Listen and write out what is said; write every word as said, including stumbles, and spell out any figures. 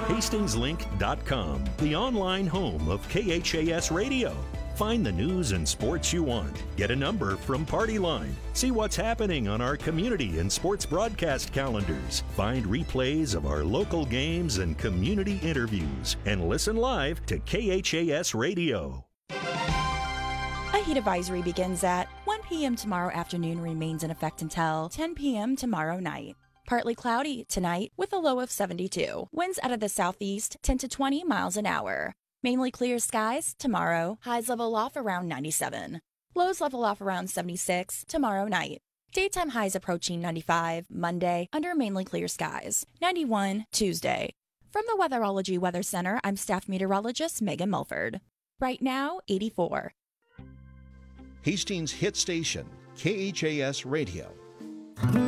Hastings Link dot com, the online home of K H A S Radio. Find the news and sports you want. Get a number from Party Line. See what's happening on our community and sports broadcast calendars. Find replays of our local games and community interviews. And listen live to K H A S Radio. A heat advisory begins at one p.m. tomorrow afternoon, remains in effect until ten p.m. tomorrow night. Partly cloudy tonight with a low of seventy-two. Winds out of the southeast ten to twenty miles an hour. Mainly clear skies tomorrow. Highs level off around ninety-seven. Lows level off around seventy-six tomorrow night. Daytime highs approaching ninety-five Monday under mainly clear skies. ninety-one Tuesday. From the Weatherology Weather Center, I'm staff meteorologist Megan Mulford. Right now, eighty-four. Hastings Hit Station, K H A S Radio.